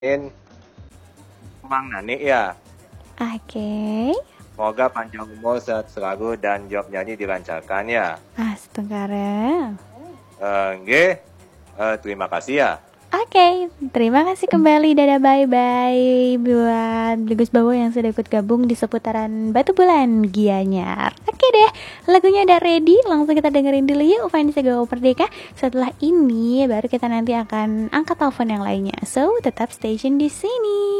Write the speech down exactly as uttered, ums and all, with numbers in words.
In Mang Nani ya. Oke. Semoga panjang umur, sehat selalu, dan jawabnya ini dilancarkan ya. Ah, setengah. Eh, nggih. Eh, terima kasih ya. Oke, terima kasih kembali. Dadah, bye-bye buat Gus Bawo yang sudah ikut gabung di seputaran Batu Bulan Gianyar. Oke deh, lagunya udah ready. Langsung kita dengerin dulu yuk Fanny Segawa Perdeka. Setelah ini baru kita nanti akan angkat telepon yang lainnya. So, tetap station di sini.